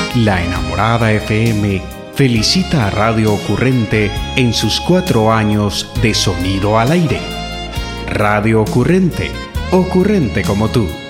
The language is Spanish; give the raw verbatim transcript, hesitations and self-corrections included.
La Enamorada F M felicita a Radio Ocurrente en sus cuatro años de sonido al aire. Radio Ocurrente, ocurrente como tú.